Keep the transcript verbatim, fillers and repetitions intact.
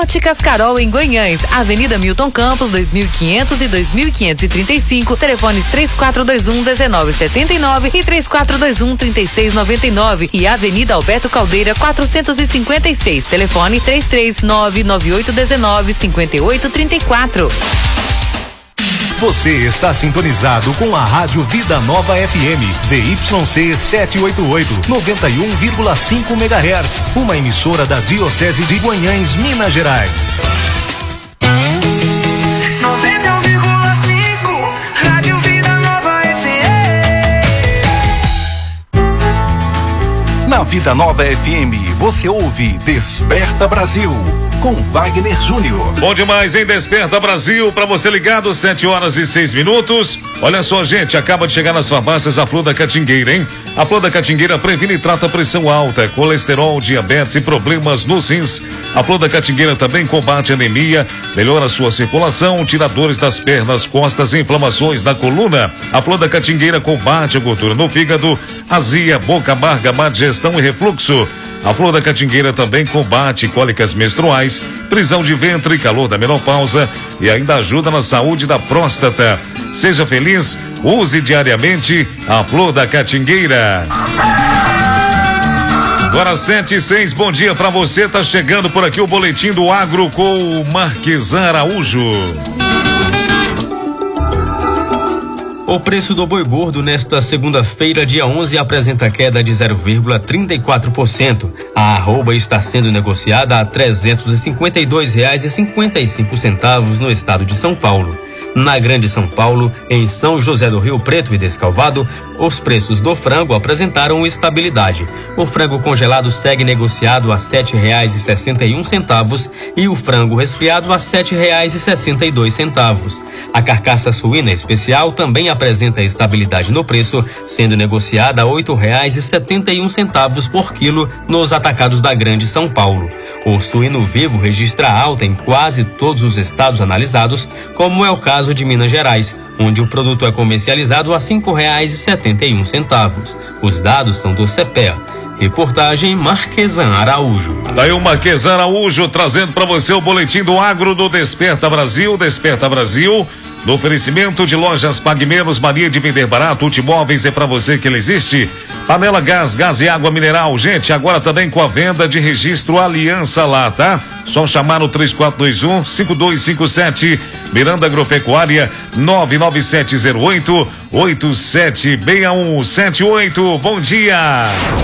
Óticas Carol em Guanhães, Avenida Milton Campos, dois mil e quinhentos e dois mil quinhentos e trinta e cinco, telefones três quatro dois um, um nove sete nove e três quatro dois um, três seis nove nove e Avenida Alberto Caldeira, quatrocentos e cinquenta e seis, telefone três três nove, nove oito um nove, cinco oito três quatro. Você está sintonizado com a Rádio Vida Nova F M, Z Y C setecentos e oitenta e oito, noventa e um vírgula cinco megahertz, uma emissora da Diocese de Guanhães, Minas Gerais. noventa e um vírgula cinco, Rádio Vida Nova F M. Na Vida Nova F M, você ouve Desperta Brasil, com Wagner Júnior. Bom demais, hein? Desperta Brasil, pra você ligado, sete horas e seis minutos. Olha só, gente, acaba de chegar nas farmácias a Flor da Catingueira, hein? A Flor da Catingueira previne e trata pressão alta, colesterol, diabetes e problemas nos rins. A Flor da Catingueira também combate anemia, melhora sua circulação, tira dores das pernas, costas e inflamações na coluna. A Flor da Catingueira combate a gordura no fígado, azia, boca amarga, má digestão e refluxo. A Flor da Catingueira também combate cólicas menstruais, prisão de ventre, calor da menopausa e ainda ajuda na saúde da próstata. Seja feliz, use diariamente a Flor da Catingueira. Agora sete e seis, bom dia pra você, tá chegando por aqui o Boletim do Agro com o Marquesan Araújo. O preço do boi gordo nesta segunda-feira, dia onze, apresenta queda de zero vírgula trinta e quatro por cento. A arroba está sendo negociada a trezentos e cinquenta e dois reais e cinquenta e cinco centavos no estado de São Paulo. Na Grande São Paulo, em São José do Rio Preto e Descalvado, os preços do frango apresentaram estabilidade. O frango congelado segue negociado a sete reais e sessenta e um centavos e o frango resfriado a sete reais e sessenta e dois centavos. A carcaça suína especial também apresenta estabilidade no preço, sendo negociada a oito reais e setenta e um centavos por quilo nos atacados da Grande São Paulo. O suíno vivo registra alta em quase todos os estados analisados, como é o caso de Minas Gerais, onde o produto é comercializado a cinco reais e setenta e um centavos. Os dados são do CEPEA. Reportagem Marquesan Araújo. Daí o Marquesan Araújo trazendo para você o Boletim do Agro do Desperta Brasil. Desperta Brasil, no oferecimento de lojas Pague Menos, mania de vender barato. Ultimóveis é para você que ele existe. Panela Gás, gás e água mineral. Gente, agora também com a venda de registro Aliança lá, tá? Só chamar no três quatro dois um, cinco dois cinco sete. Miranda Agropecuária, nove nove sete zero oito, oito sete seis um sete oito. Bom dia.